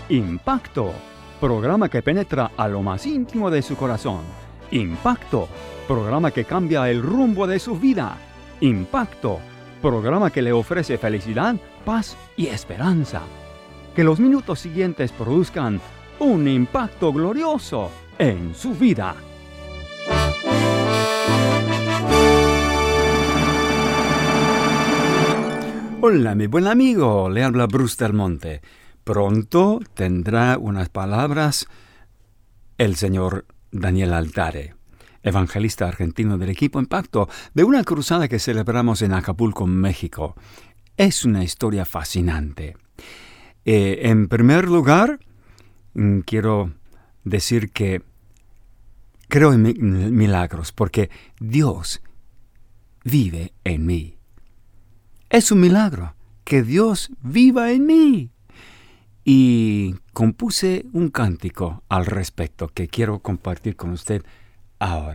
Impacto, programa que penetra a lo más íntimo de su corazón. Impacto, programa que cambia el rumbo de su vida. Impacto, programa que le ofrece felicidad, paz y esperanza. Que los minutos siguientes produzcan un impacto glorioso en su vida. Hola, mi buen amigo, le habla Bruce Del Monte. Pronto tendrá unas palabras el señor Daniel Altare, evangelista argentino del equipo Impacto, de una cruzada que celebramos en Acapulco, México. Es una historia fascinante. En primer lugar, quiero decir que creo en milagros, porque Dios vive en mí. Es un milagro que Dios viva en mí. Y compuse un cántico al respecto que quiero compartir con usted ahora.